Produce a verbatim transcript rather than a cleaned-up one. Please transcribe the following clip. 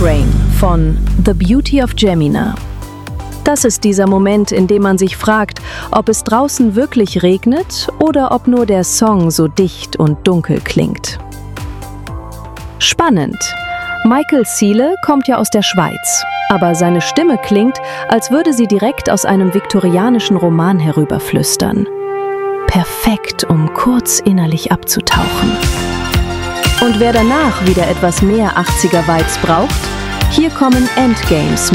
Rain von The Beauty of Gemina. Das ist dieser Moment, in dem man sich fragt, ob es draußen wirklich regnet oder ob nur der Song so dicht und dunkel klingt. Spannend. Michael Ziele kommt ja aus der Schweiz, aber seine Stimme klingt, als würde sie direkt aus einem viktorianischen Roman herüberflüstern. Perfekt, um kurz innerlich abzutauchen. Und wer danach wieder etwas mehr achtziger-Vibes braucht, hier kommen Endgames